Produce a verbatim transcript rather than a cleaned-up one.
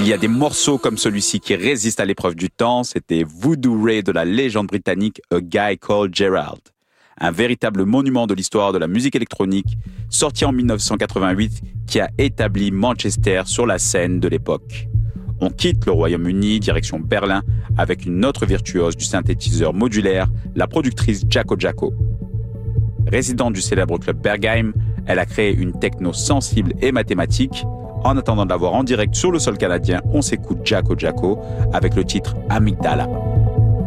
Il y a des morceaux comme celui-ci qui résistent à l'épreuve du temps. C'était Voodoo Ray de la légende britannique A Guy Called Gerald. Un véritable monument de l'histoire de la musique électronique, sorti en dix-neuf cent quatre-vingt-huit, qui a établi Manchester sur la scène de l'époque. On quitte le Royaume-Uni, direction Berlin, avec une autre virtuose du synthétiseur modulaire, la productrice Jaco Jaco. Résidente du célèbre club Berghain, elle a créé une techno sensible et mathématique. En attendant de la voir en direct sur le sol canadien, on s'écoute Jaco Jaco avec le titre Amygdala.